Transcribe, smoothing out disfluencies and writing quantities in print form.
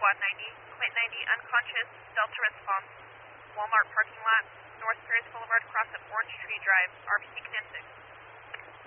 squad 90, Quint 90, unconscious, Delta response, Walmart parking lot, North Paris Boulevard, cross at Orange Tree Drive, RPC Command 6.